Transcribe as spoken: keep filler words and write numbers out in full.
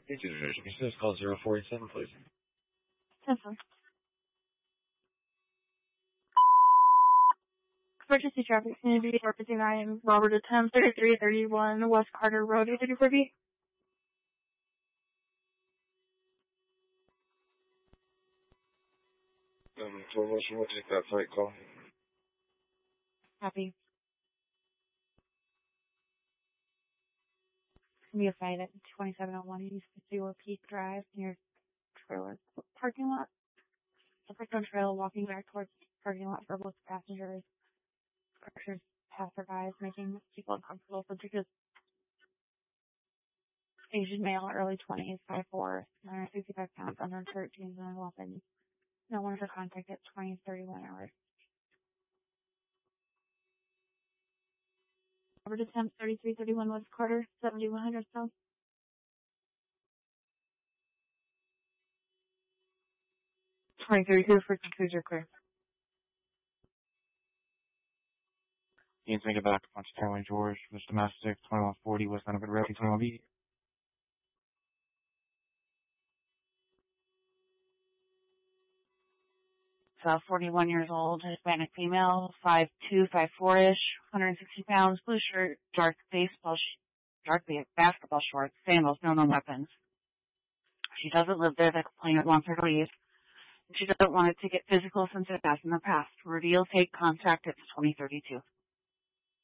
Thank you, Division. This is call zero four eight seven, please. ten four. Emergency traffic community four fifty-nine, Robert Attempt, thirty-three thirty-one, West Carter Road, eight thirty-four B. Um, full motion, we'll take that flight call. Happy. It's going to be a fight at twenty-seven oh one East Sewer Peak Drive near trailer parking lot. The person on trail walking back towards the parking lot for both passengers. Structures passerbys, making people uncomfortable, particularly Asian male, early twenties, five foot four, one hundred sixty-five pounds, under thirteen, and weapons. No one for contact at twenty thirty-one hours. Robert Attempt, thirty-three thirty-one West Carter, seventy-one hundred South. twenty thirty-two, frequencies are clear. You can take it back to Punch Tower, George, was domestic, twenty-one forty West Benefit Road, twenty-one B. About forty-one years old, Hispanic female, five two, five four-ish, one hundred sixty pounds, blue shirt, dark baseball, sh- dark basketball shorts, sandals, no known weapons. She doesn't live there. The complainant wants her to leave. She doesn't want it to get physical since it has in the past. Rudy will take contact at twenty thirty-two.